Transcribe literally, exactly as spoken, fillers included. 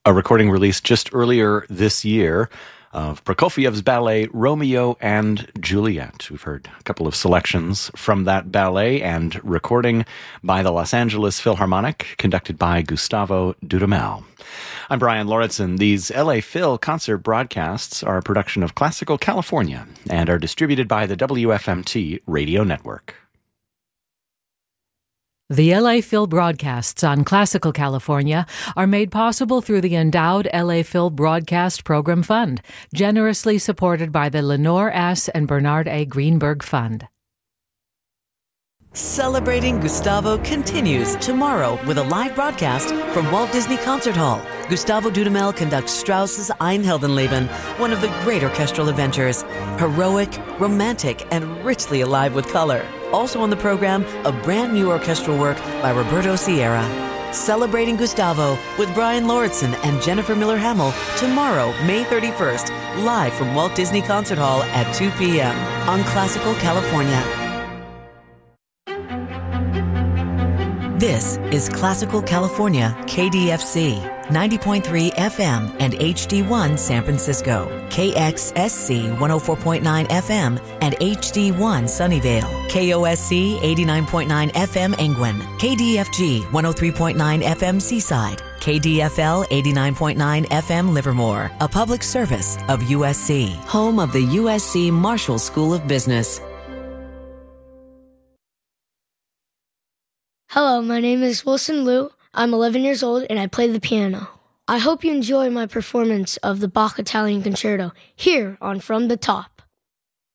a recording released just earlier this year of Prokofiev's ballet Romeo and Juliet. We've heard a couple of selections from that ballet and recording by the Los Angeles Philharmonic, conducted by Gustavo Dudamel. I'm Brian Lauritsen. These L A Phil concert broadcasts are a production of Classical California and are distributed by the W F M T Radio Network. The L A Phil broadcasts on Classical California are made possible through the endowed L A Phil Broadcast Program Fund, generously supported by the Lenore S. and Bernard A. Greenberg Fund. Celebrating Gustavo continues tomorrow with a live broadcast from Walt Disney Concert Hall. Gustavo Dudamel conducts Strauss's Ein Heldenleben, one of the great orchestral adventures. Heroic, romantic, and richly alive with color. Also on the program, a brand new orchestral work by Roberto Sierra. Celebrating Gustavo with Brian Lauritsen and Jennifer Miller-Hamel tomorrow, May thirty-first, live from Walt Disney Concert Hall at two p.m. on Classical California. This is Classical California, K D F C, ninety point three F M and H D one San Francisco, K X S C one oh four point nine F M and H D one Sunnyvale, K O S C eighty-nine point nine F M Angwin, K D F G one oh three point nine F M Seaside, K D F L eighty-nine point nine F M Livermore, a public service of U S C, home of the U S C Marshall School of Business. Hello, my name is Wilson Liu. I'm eleven years old and I play the piano. I hope you enjoy my performance of the Bach Italian Concerto here on From the Top.